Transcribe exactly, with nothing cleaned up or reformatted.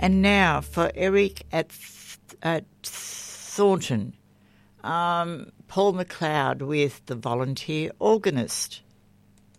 And now for Eric at, Th- at Thornton, um, Paul McLeod with The Volunteer Organist.